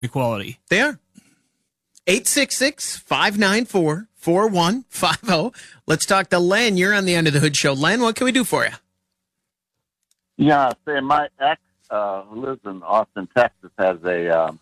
quality. They are. 866-594-4150. Let's talk to Len. You're on the Under the Hood Show. Len, what can we do for you? Yeah, say my ex who lives in Austin, Texas, has a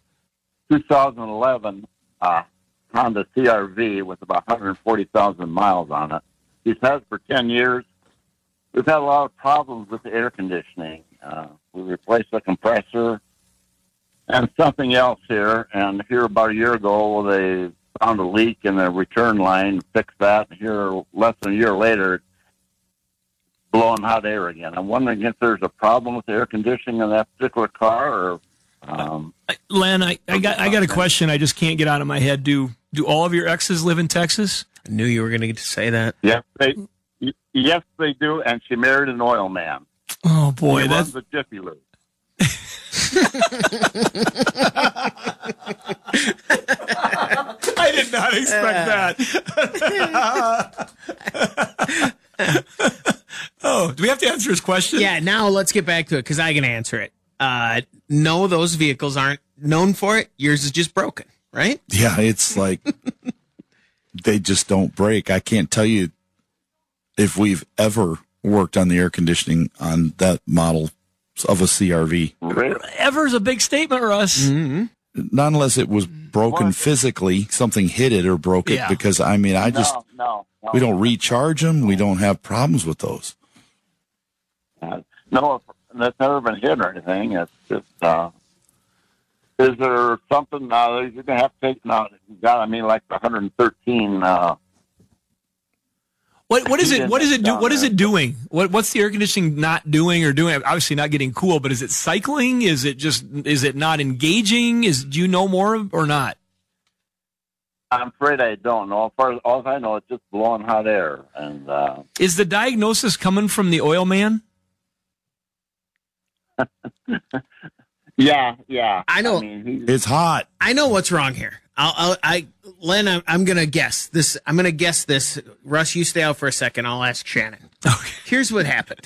2011 Honda CRV with about 140,000 miles on it. He's had it for 10 years. We've had a lot of problems with the air conditioning. We replaced the compressor and something else here. And here about a year ago, they found a leak in the return line, fixed that. And here, less than a year later, it's blowing hot air again. I'm wondering if there's a problem with the air conditioning in that particular car, or Len, I got a question. I just can't get out of my head. Do all of your exes live in Texas? I knew you were going to get to say that. yes, they do. And she married an oil man. Oh boy, He that's runs a Jiffy Lube. I did not expect that. Oh, do we have to answer his question? Yeah, now let's get back to it because I can answer it. No, those vehicles aren't known for it. Yours is just broken, right? Yeah, it's like they just don't break. I can't tell you if we've ever worked on the air conditioning on that model of a CRV. Really? Ever's a big statement, Russ. Mm-hmm. Not unless it was broken physically, something hit it or broke it. Yeah. Because I mean, No. we don't recharge them. We don't have problems with those. No, that's never been hit or anything. It's just, is there something you're going to have to take out? God, I mean, like the 113. What is it? What is it do? What is it doing? What's the air conditioning not doing or doing? Obviously, not getting cool, but is it cycling? Is it not engaging? Do you know more or not? I'm afraid I don't know. All I know, it's just blowing hot air. And Is the diagnosis coming from the oil man? yeah. I know. I mean, It's hot. I know what's wrong here. Len, I'm going to guess this. I'm going to guess this. Russ, you stay out for a second. I'll ask Shannon. Okay. Here's what happened.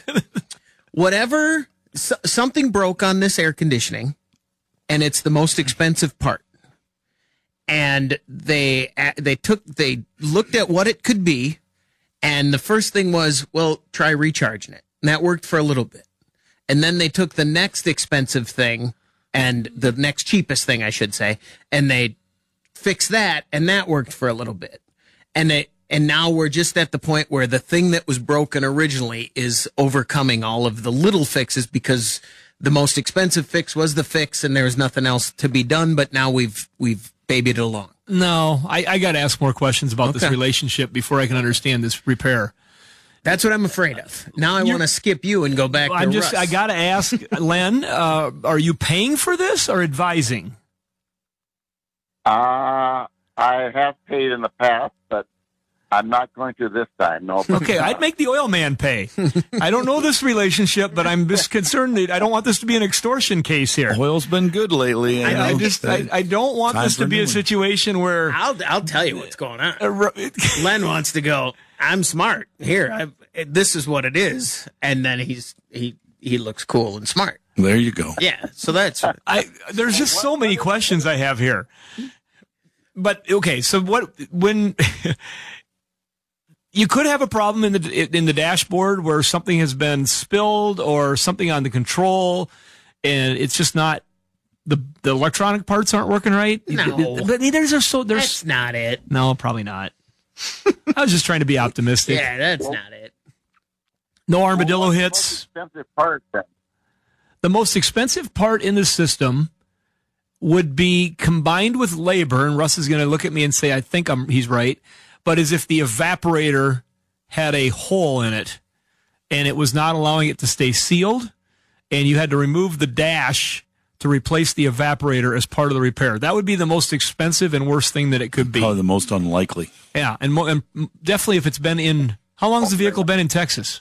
Something broke on this air conditioning, and it's the most expensive part. And they looked at what it could be, and the first thing was, well, try recharging it. And that worked for a little bit. And then they took the next expensive thing, and the next cheapest thing, I should say, and they fixed that, and that worked for a little bit. And now we're just at the point where the thing that was broken originally is overcoming all of the little fixes because the most expensive fix was the fix, and there's nothing else to be done. But now we've babied it along. No, I got to ask more questions about this Okay. relationship before I can understand this repair. That's what I'm afraid of. Now I want to skip you and go back to Russ. I got to ask, Len, are you paying for this or advising? I have paid in the past, but I'm not going to this time. No. Okay, I'd make the oil man pay. I don't know this relationship, but I'm just concerned that I don't want this to be an extortion case here. Oil's been good lately. I don't want Time this to for be a new one. situation where I'll tell you what's going on. Len wants to go, I'm smart. Here, this is what it is. And then he looks cool and smart. There you go. Yeah, so that's... there's just so many questions I have here. But okay, so when you could have a problem in the dashboard where something has been spilled or something on the control, and it's just not the electronic parts aren't working right. No. But there's That's not it. no, probably not. I was just trying to be optimistic. Yeah, that's not it. No armadillo What's the hits. most expensive part then? The most expensive part in the system would be combined with labor, and Russ is going to look at me and say, I think he's right, but as if the evaporator had a hole in it, and it was not allowing it to stay sealed, and you had to remove the dash to replace the evaporator as part of the repair. That would be the most expensive and worst thing that it could be. Probably the most unlikely. Yeah, and definitely if it's been in... How long has the vehicle been in Texas?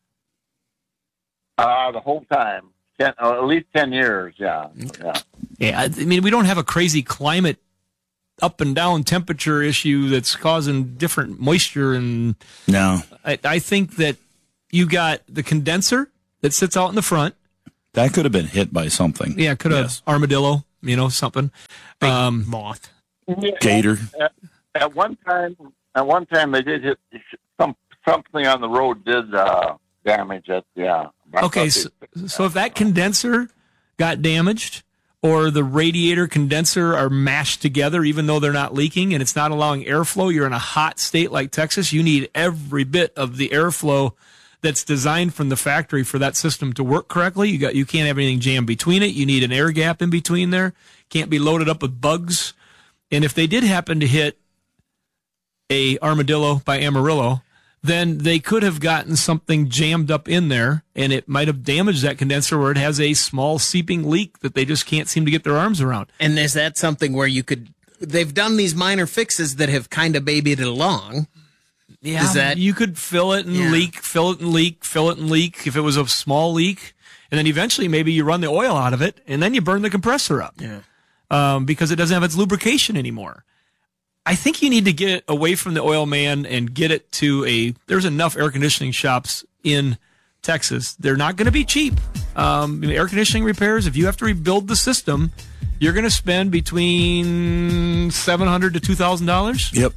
The whole time. At least 10 years, yeah. Yeah, I mean, we don't have a crazy climate up and down temperature issue that's causing different moisture. And No. I think that you got the condenser that sits out in the front. That could have been hit by something. Yeah, could have Yes. armadillo. something. Moth. Gator. At one time, they did hit something on the road did damage it. Yeah. Okay, so if that condenser got damaged, or the radiator condenser are mashed together, even though they're not leaking, and it's not allowing airflow, you're in a hot state like Texas, you need every bit of the airflow that's designed from the factory for that system to work correctly. You can't have anything jammed between it. You need an air gap in between there. Can't be loaded up with bugs. And if they did happen to hit a armadillo by Amarillo, then they could have gotten something jammed up in there, and it might have damaged that condenser where it has a small seeping leak that they just can't seem to get their arms around. And is that something where they've done these minor fixes that have kind of babied it along? Yeah, you could fill it and leak, fill it and leak, fill it and leak if it was a small leak. And then eventually maybe you run the oil out of it, and then you burn the compressor up because it doesn't have its lubrication anymore. I think you need to get it away from the oil man and get it to there's enough air conditioning shops in Texas. They're not going to be cheap. Air conditioning repairs, if you have to rebuild the system, you're going to spend between $700 to $2,000. Yep.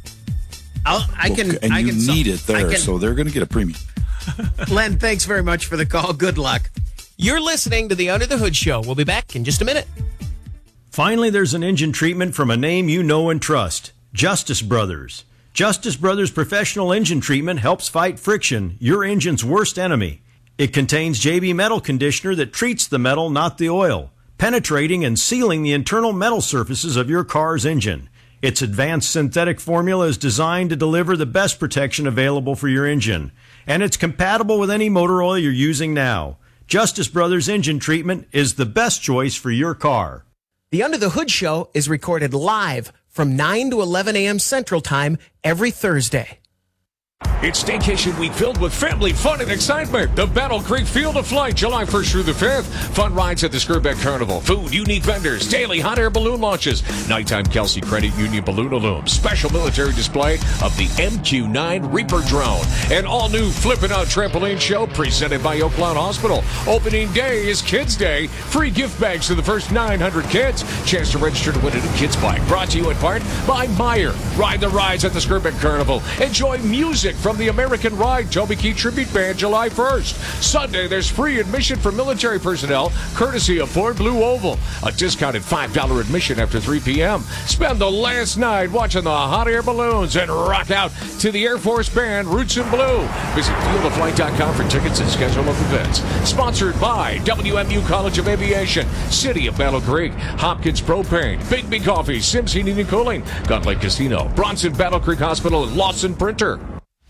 You need it there, so they're going to get a premium. Len, thanks very much for the call. Good luck. You're listening to the Under the Hood Show. We'll be back in just a minute. Finally, there's an engine treatment from a name you know and trust, Justice Brothers. Justice Brothers Professional Engine Treatment helps fight friction, your engine's worst enemy. It contains JB Metal Conditioner that treats the metal, not the oil, penetrating and sealing the internal metal surfaces of your car's engine. Its advanced synthetic formula is designed to deliver the best protection available for your engine, and it's compatible with any motor oil you're using now. Justice Brothers Engine Treatment is the best choice for your car. The Under the Hood Show is recorded live from 9 to 11 a.m. Central Time every Thursday. It's Staycation Week filled with family fun and excitement. The Battle Creek Field of Flight, July 1st through the 5th. Fun rides at the Skirbeck Carnival. Food, unique vendors, daily hot air balloon launches. Nighttime Kelsey Credit Union Balloon Illume. Special military display of the MQ-9 Reaper drone. An all-new Flippin' Out Trampoline Show presented by Oak Lawn Hospital. Opening day is Kids Day. Free gift bags to the first 900 kids. Chance to register to win a new kids bike. Brought to you in part by Meyer. Ride the rides at the Skirbeck Carnival. Enjoy music from the American Ride Toby Keith Tribute Band July 1st. Sunday, there's free admission for military personnel, courtesy of Ford Blue Oval. A discounted $5 admission after 3 p.m. Spend the last night watching the hot air balloons and rock out to the Air Force Band Roots in Blue. Visit fieldoflight.com for tickets and schedule of events. Sponsored by WMU College of Aviation, City of Battle Creek, Hopkins Propane, Bigby Coffee, Sims Heating and Cooling, Gun Lake Casino, Bronson Battle Creek Hospital, and Lawson Printer.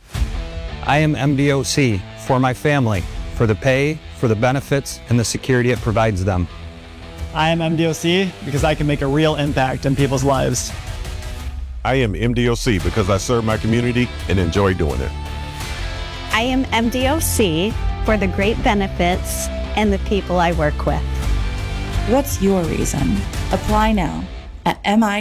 I am MDOC for my family, for the pay, for the benefits, and the security it provides them. I am MDOC because I can make a real impact in people's lives. I am MDOC because I serve my community and enjoy doing it. I am MDOC for the great benefits and the people I work with. What's your reason? Apply now at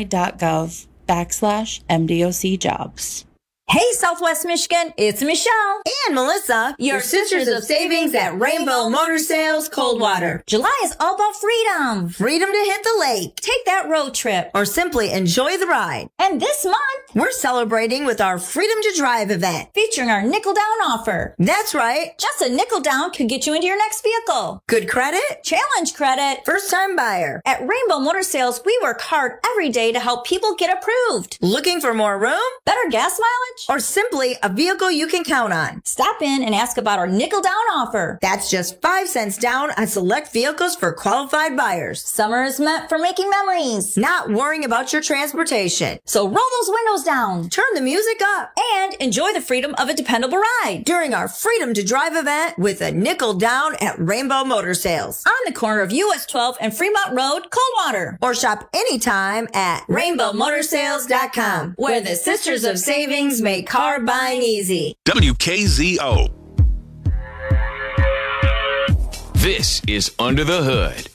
mi.gov/MDOC jobs. Hey, Southwest Michigan, it's Michelle and Melissa, your Sisters of Savings at Rainbow Motor Sales Coldwater. July is all about freedom. Freedom to hit the lake, take that road trip, or simply enjoy the ride. And this month, we're celebrating with our Freedom to Drive event, featuring our nickel down offer. That's right, just a nickel down could get you into your next vehicle. Good credit, challenge credit, first time buyer. At Rainbow Motor Sales, we work hard every day to help people get approved. Looking for more room, better gas mileage, or simply a vehicle you can count on? Stop in and ask about our nickel down offer. That's just 5 cents down on select vehicles for qualified buyers. Summer is meant for making memories, not worrying about your transportation. So roll those windows down, turn the music up, and enjoy the freedom of a dependable ride during our Freedom to Drive event with a nickel down at Rainbow Motor Sales on the corner of US 12 and Fremont Road, Coldwater. Or shop anytime at rainbowmotorsales.com, where the Sisters of Savings make car buying easy. WKZO. This is Under the Hood.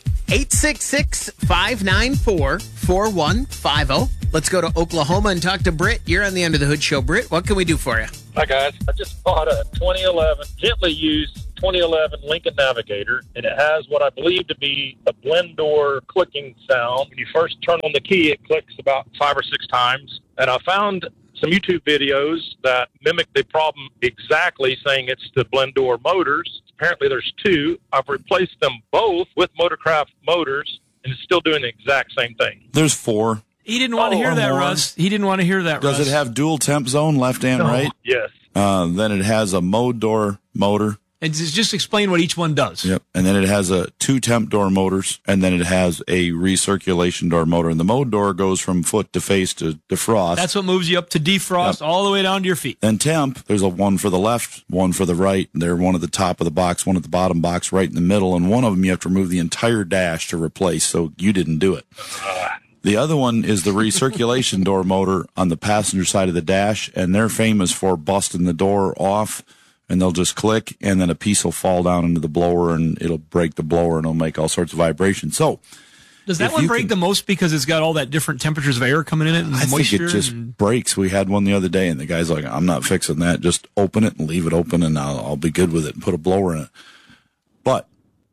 866-594-4150. Let's go to Oklahoma and talk to Britt. You're on the Under the Hood Show. Britt, what can we do for you? Hi, guys. I just bought a 2011 gently used 2011 Lincoln Navigator, and it has what I believe to be a blend door clicking sound. When you first turn on the key, it clicks about 5 or 6 times. And I found some YouTube videos that mimic the problem exactly, saying it's the blend door motors. Apparently there's 2. I've replaced them both with Motorcraft motors, and it's still doing the exact same thing. There's 4. He didn't want to hear that, Russ. He didn't want to hear that, Russ. Does it have dual temp zone, left and right? Yes. Then it has a mode door motor. And just explain what each one does. Yep. And then it has a 2 temp door motors, and then it has a recirculation door motor. And the mode door goes from foot to face to defrost. That's what moves you up to defrost all the way down to your feet. Then temp, there's a one for the left, one for the right. They're one at the top of the box, one at the bottom box, right in the middle. And one of them you have to remove the entire dash to replace, so you didn't do it. The other one is the recirculation door motor on the passenger side of the dash, and they're famous for busting the door off, and they'll just click, and then a piece will fall down into the blower, and it'll break the blower, and it'll make all sorts of vibrations. So, does that one break the most because it's got all that different temperatures of air coming in it and I moisture? think it just breaks. We had one the other day, and the guy's like, I'm not fixing that. Just open it and leave it open, and I'll be good with it, and put a blower in it. But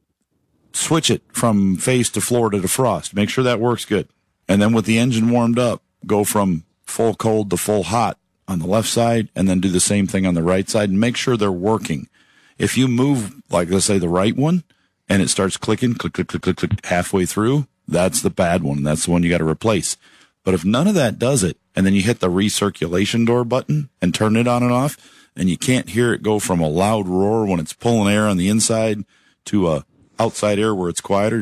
switch it from face to floor to defrost. Make sure that works good. And then with the engine warmed up, go from full cold to full hot on the left side, and then do the same thing on the right side, and make sure they're working. If you move, like, let's say the right one, and it starts clicking, click, click, click, click, click, halfway through, that's the bad one. That's the one you got to replace. But if none of that does it, and then you hit the recirculation door button and turn it on and off, and you can't hear it go from a loud roar when it's pulling air on the inside to a outside air where it's quieter,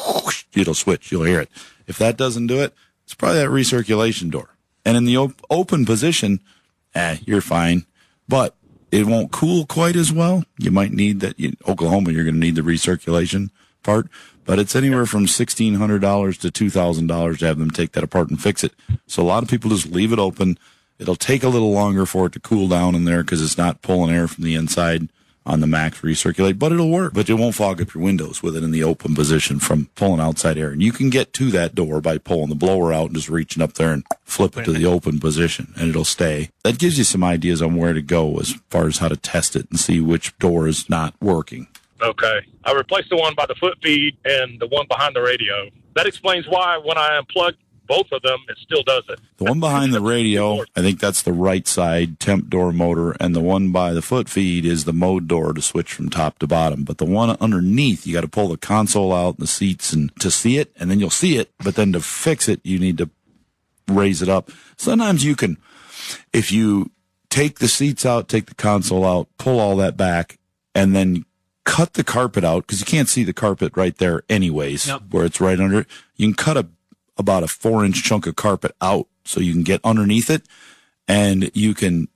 it'll switch. You'll hear it. If that doesn't do it, it's probably that recirculation door. And in the open position, you're fine, but it won't cool quite as well. You might need that. Oklahoma, you're going to need the recirculation part, but it's anywhere from $1,600 to $2,000 to have them take that apart and fix it. So a lot of people just leave it open. It'll take a little longer for it to cool down in there because it's not pulling air from the inside on the max recirculate, but it'll work. But it won't fog up your windows with it in the open position from pulling outside air. And you can get to that door by pulling the blower out and just reaching up there and flip it to the open position, and it'll stay. That gives you some ideas on where to go as far as how to test it and see which door is not working. Okay. I replaced the one by the foot feed and the one behind the radio. That explains why when I unplug both of them, it still does it. The one behind the radio, I think that's the right side temp door motor, and the one by the foot feed is the mode door to switch from top to bottom. But the one underneath, you got to pull the console out and the seats and to see it, and then you'll see it. But then to fix it, you need to raise it up. Sometimes you can, if you take the seats out, take the console out, pull all that back, and then cut the carpet out, because you can't see the carpet right there anyways, where it's right under it. You can cut about a 4-inch chunk of carpet out so you can get underneath it, and you can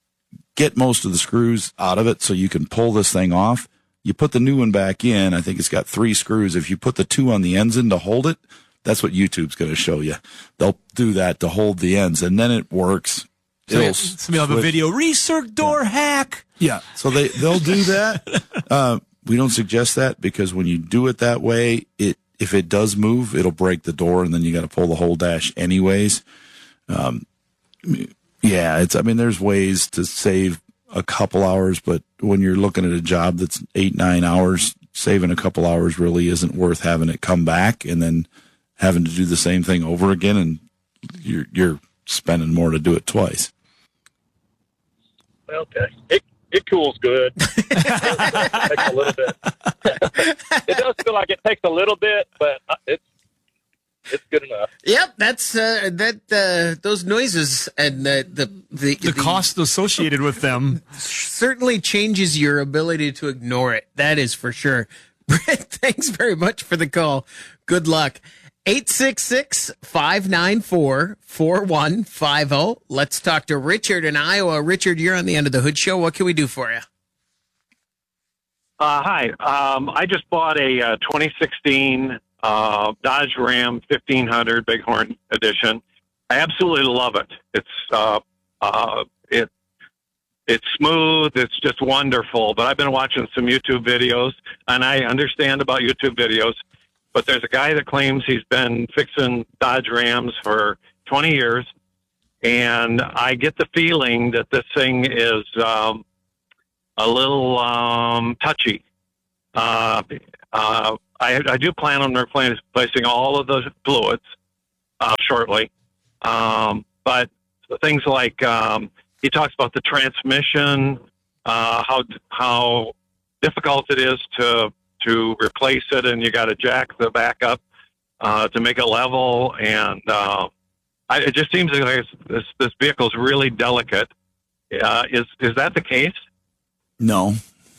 get most of the screws out of it so you can pull this thing off. You put the new one back in. I think it's got 3 screws. If you put the 2 on the ends in to hold it, that's what YouTube's going to show you. They'll do that to hold the ends, and then it works. Somebody will have a video, recirc door hack. Yeah, so they'll do that. We don't suggest that, because when you do it that way, if it does move, it'll break the door, and then you got to pull the whole dash anyways. There's ways to save a couple hours, but when you're looking at a job that's 8-9 hours, saving a couple hours really isn't worth having it come back and then having to do the same thing over again, and you're spending more to do it twice. Okay. It cools good. It takes a little bit. It does feel like it takes a little bit, but it's good enough. Yep, that's those noises and the cost associated with them certainly changes your ability to ignore it. That is for sure. Brett, thanks very much for the call. Good luck. 866-594-4150. Let's talk to Richard in Iowa. Richard, you're on the End of the Hood Show. What can we do for you? Hi. I just bought a 2016 Dodge Ram 1500 Bighorn Edition. I absolutely love it. It's smooth. It's just wonderful. But I've been watching some YouTube videos, and I understand about YouTube videos. But there's a guy that claims he's been fixing Dodge Rams for 20 years, and I get the feeling that this thing is a little touchy. I do plan on replacing all of the fluids shortly, but things like he talks about the transmission, how difficult it is to replace it, and you got to jack the back up to make it level, and it just seems like this vehicle is really delicate. Is that the case? No.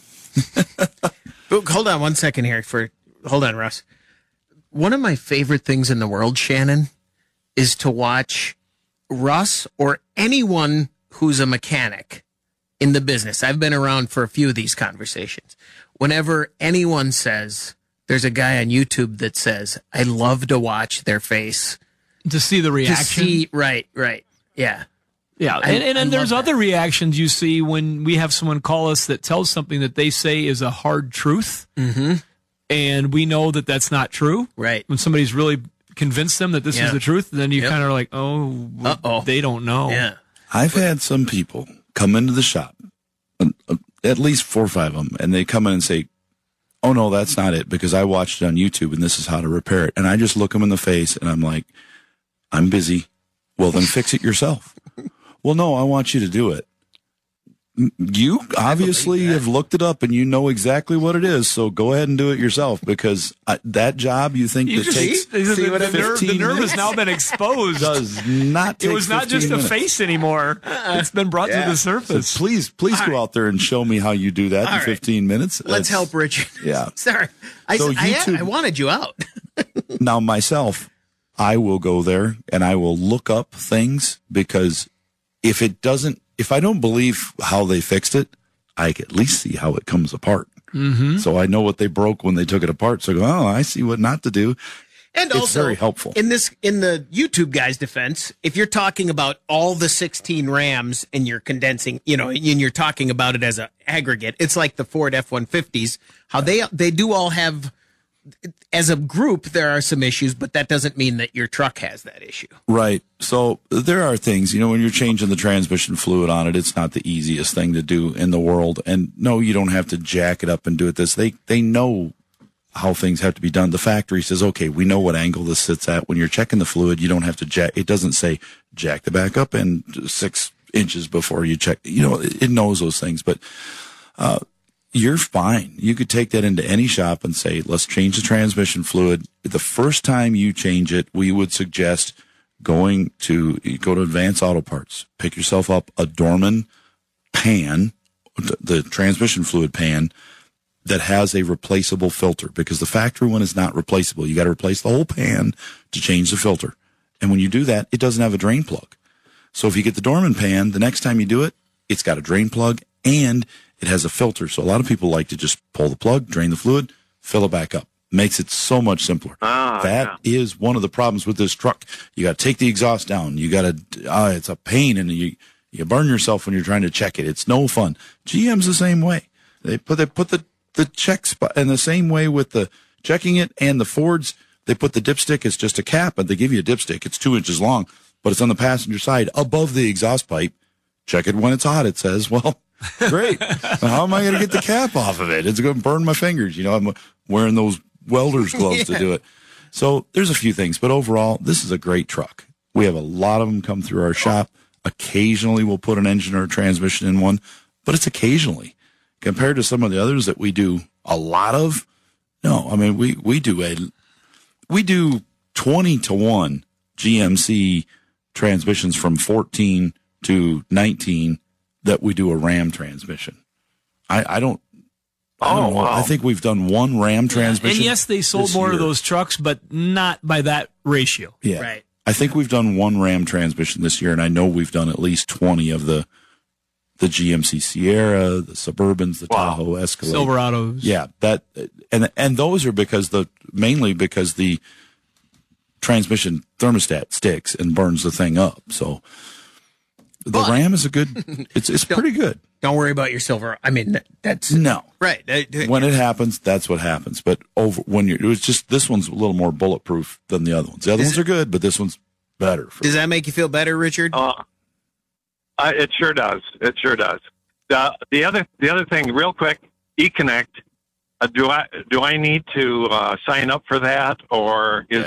Hold on one second here. Hold on, Russ. One of my favorite things in the world, Shannon, is to watch Russ or anyone who's a mechanic in the business. I've been around for a few of these conversations. Whenever anyone says, there's a guy on YouTube that says, I love to watch their face. To see the reaction. Right. Yeah. Yeah, and there's other reactions you see when we have someone call us that tells something that they say is a hard truth, and we know that that's not true. Right. When somebody's really convinced them that this is the truth, then you kind of are like, oh, they don't know. Yeah. I've had some people come into the shop, at least 4 or 5 of them, and they come in and say, oh, no, that's not it, because I watched it on YouTube, and this is how to repair it. And I just look them in the face, and I'm like, I'm busy. Well, then fix it yourself. Well, no, I want you to do it. You obviously have looked it up and you know exactly what it is, so go ahead and do it yourself, because that job you think that takes 15 the nerve minutes has now been exposed. does not take It was not just 15 minutes. a face anymore. It's been brought to the surface. So please go out there and show me how you do that in 15 minutes. Let's help Richard. Yeah. Sorry. I wanted you out. Now, myself, I will go there and I will look up things, because if I don't believe how they fixed it, I can at least see how it comes apart. Mm-hmm. So I know what they broke when they took it apart. So I go, oh, I see what not to do. And it's also, very helpful. In the YouTube guy's defense, if you're talking about all the 16 Rams and you're condensing, and you're talking about it as an aggregate, it's like the Ford F-150s, how they do all have, as a group, there are some issues, but that doesn't mean that your truck has that issue. Right. So there are things, when you're changing the transmission fluid on it, it's not the easiest thing to do in the world. And no, you don't have to jack it up and do it this. They know how things have to be done. The factory says, okay, we know what angle this sits at. When you're checking the fluid, you don't have to jack. It doesn't say jack the back up and 6 inches before you check. It knows those things, but, you're fine. You could take that into any shop and say, let's change the transmission fluid. The first time you change it, we would suggest go to Advanced Auto Parts, pick yourself up a Dorman pan, the transmission fluid pan, that has a replaceable filter, because the factory one is not replaceable. You got to replace the whole pan to change the filter. And when you do that, it doesn't have a drain plug. So if you get the Dorman pan, the next time you do it, it's got a drain plug and it has a filter. So a lot of people like to just pull the plug, drain the fluid, fill it back up. Makes it so much simpler. That is one of the problems with this truck. You got to take the exhaust down. You got to, it's a pain, and you burn yourself when you're trying to check it. It's no fun. GM's the same way. They put the check spot in the same way with the checking it, and the Fords, they put the dipstick as just a cap, but they give you a dipstick. It's 2 inches long, but it's on the passenger side above the exhaust pipe. Check it when it's hot, it says. Well, great. How am I going to get the cap off of it? It's going to burn my fingers. I'm wearing those welder's gloves to do it. So there's a few things, but overall, this is a great truck. We have a lot of them come through our shop. Occasionally we'll put an engine or a transmission in one, but it's occasionally. Compared to some of the others that we do a lot of, no, I mean, we do 20-1 GMC transmissions from 14 to 19 that we do a Ram transmission. I don't know. Wow. I think we've done one Ram transmission. And yes, they sold more of those trucks, but not by that ratio. Yeah. Right. I think we've done one Ram transmission this year, and I know we've done at least 20 of the GMC Sierra, the Suburbans, the Tahoe Escalade, Silverados. Yeah, and those are mainly because the transmission thermostat sticks and burns the thing up. So the Ram is it's pretty good. Don't worry about your silver. I mean, that's no right. When it happens, that's what happens. But this one's a little more bulletproof than the other ones. The other ones are good, but this one's better. Does that make you feel better, Richard? It sure does. It sure does. The other thing, real quick, eConnect. Do I need to sign up for that, or is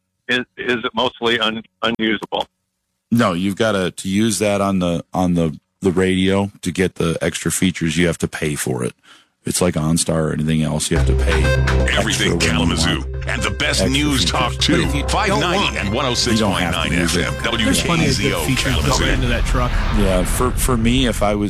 it mostly unusable? No, you've got to use that on the radio to get the extra features. You have to pay for it. It's like OnStar or anything else. You have to pay. Everything Kalamazoo and the best news talk too. 590 and 106.9 FM. WKZO Kalamazoo. Into that truck. Yeah, for me, if I was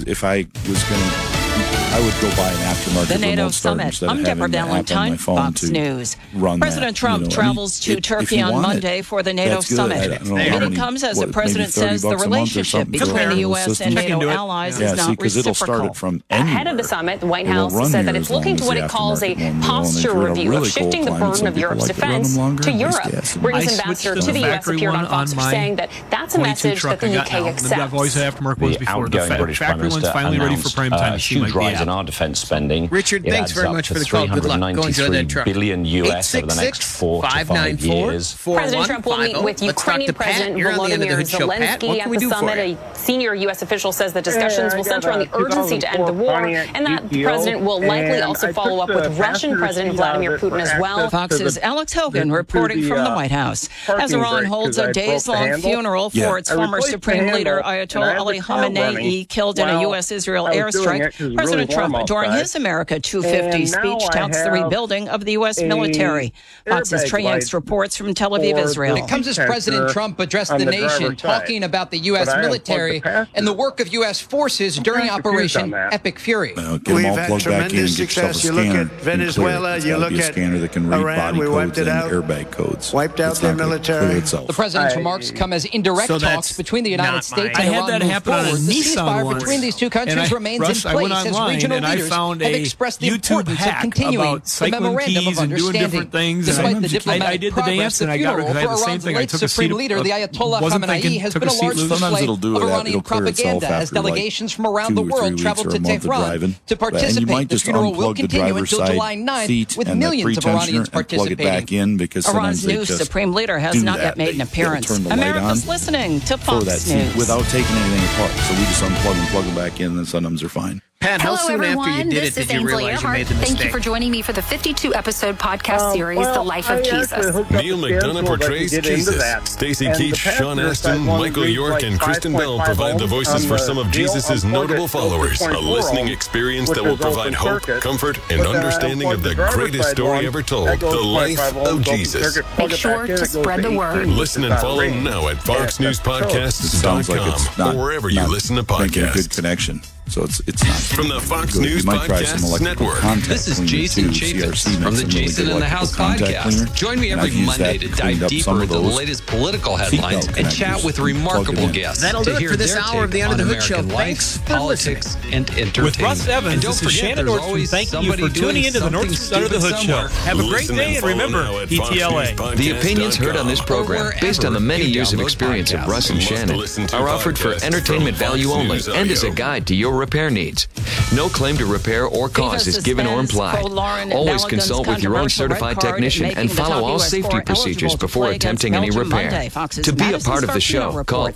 gonna, I would go buy an aftermarket The NATO remote start summit. instead I'm of having Deborah the app on my Valentine, phone Fox to News. run President that, Trump you know. travels to if Turkey you on want Monday for the NATO that's good. summit. I don't know The how meeting many- comes as the what, president maybe $30 says the a month or relationship something between for the the U.S. and system. NATO allies is not because it'll reciprocal. start it from anywhere. Ahead of the summit, the White It won't House run said here that it's as long looking as to what the it calls a aftermarket one will. And posture if you're in a review really of shifting the cold climate, burden some of people Europe's like to run them defense longer, to at least Europe. gas. Britain's I ambassador switched to the U.S. factory appeared on one Fox on for my saying that that's a 22 message truck that the I got UK now. accepts. I've always had aftermarket ones before. The factory one's finally ready for prime time. Huge rise in our defense spending. Richard, It thanks adds very up much to for the call. Good luck. Go enjoy that truck. $393 billion US over the next 4 to 5 years. President Trump will meet with Ukrainian President Volodymyr Zelensky at the summit. A senior U.S. official says the discussions will center on the urgency to end the war, and that the president will likely also follow up with Russian President Vladimir Putin as well. Fox's Alex Hogan reporting from the White House. As Iran holds a days-long funeral for its former Supreme Leader, Ayatollah Ali Khamenei, killed in a U.S.-Israel airstrike, President Trump, during his America 250 speech, touts the rebuilding of the U.S. military. Fox's Trey Yanks reports from Tel Aviv, Israel. It comes as President Trump addressed the nation, talking about the U.S. military and the work of U.S. forces during Operation Epic Fury. We've had tremendous success. You look at Venezuela, you look at scanner that can read body codes and airbag codes. Wiped out their military. The president's remarks come as indirect talks between the United States and Iran move forward. The ceasefire between these two countries remains in place as regional leaders have expressed the importance of continuing the memorandum of understanding. Despite the diplomatic progress, the funeral for Iran's late Supreme Leader, the Ayatollah Khamenei, has been a large display of Iranian propaganda as delegations from around the world travel to Tehran to participate. The funeral will continue until July 9th with millions of Iranians participating. Iran's new Supreme Leader has not yet made an appearance. America's listening to Fox News. Without taking anything apart. So we just unplug and plug them back in, and sometimes they're fine. Pat, how Hello, soon everyone. after you did This it is did you Ainsley realize you Earhart. made the mistake? Thank you for joining me for the 52-episode podcast series, The Life of Jesus. Neil McDonough portrays Jesus. Stacey Keach, Sean Astin, Michael York, and Kristen Bell provide the voices for some of Jesus' notable followers. A listening experience that will provide hope, comfort, and understanding of the greatest story ever told, the life of Jesus. Make sure to spread the word. Listen and follow now at FoxNewsPodcasts.com or wherever you listen to podcasts. Good connection. So it's not from the Fox good. News You might try some Podcasts electrical Network. contact This is cleaner Jason too. Chaffetz CRC from makes the some really Jason good in the electrical House contact podcast. cleaner. Join me And every I've used Monday that to to clean dive up deeper some of into the those latest political seatbelt headlines and chat connectors. with Plug remarkable them in. guests That'll to do it hear for this their hour of the take Under on the Hood Show. American Thanks life, for politics, and entertainment. With Russ Evans, and don't this is forget, Shannon there's Nordstrom always thanking you for somebody tuning doing into the something Nordstrom Under the Hood stupid Show. somewhere. Have a great Listen day, and remember, follow now at ETLA. The opinions heard on this program, based on the many years of experience of Russ and Shannon, are offered for entertainment value only and as a guide to your repair needs. No claim to repair or cause is given or implied. Always consult with your own certified technician and follow all safety procedures before attempting any repair. To be a part of the show, call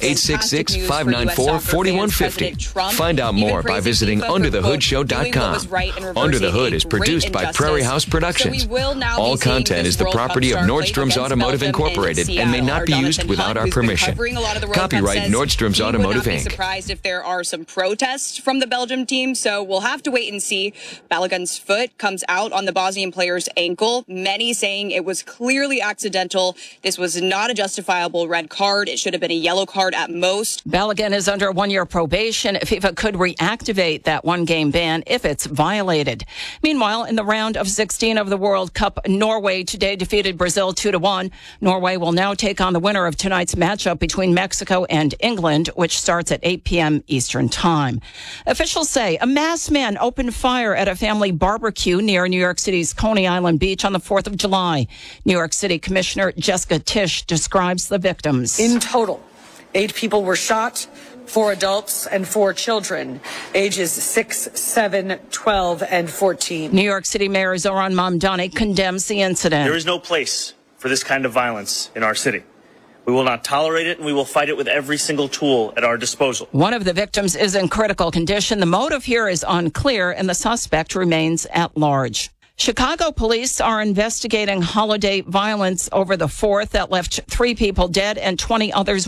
866-594-4150. Find out more by visiting UnderTheHoodShow.com. Under the Hood is produced by Prairie House Productions. All content is the property of Nordstrom's Automotive Incorporated and may not be used without our permission. Copyright Nordstrom's Automotive Inc. Surprised if there are some protests from the Belgium team, so we'll have to wait and see. Balogun's foot comes out on the Bosnian player's ankle, many saying it was clearly accidental. This was not a justifiable red card. It should have been a yellow card at most. Balogun is under 1-year probation. FIFA could reactivate that one-game ban if it's violated. Meanwhile, in the round of 16 of the World Cup, Norway today defeated Brazil 2-1. Norway will now take on the winner of tonight's matchup between Mexico and England, which starts at 8 p.m. Eastern Time. Officials say a masked man opened fire at a family barbecue near New York City's Coney Island Beach on the 4th of July. New York City Commissioner Jessica Tisch describes the victims. In total, 8 people were shot, 4 adults and 4 children, ages 6, 7, 12, and 14. New York City Mayor Zoran Mamdani condemns the incident. There is no place for this kind of violence in our city. We will not tolerate it, and we will fight it with every single tool at our disposal. One of the victims is in critical condition. The motive here is unclear, and the suspect remains at large. Chicago police are investigating holiday violence over the 4th that left 3 people dead and 20 others